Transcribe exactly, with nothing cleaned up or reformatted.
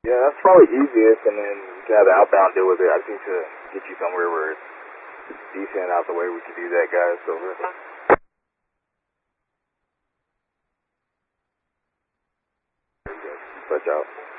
Yeah, that's probably easiest, and then you can have the outbound deal with it. I think to get you somewhere where it's decent out the way, we could do that, guys. So, watch out.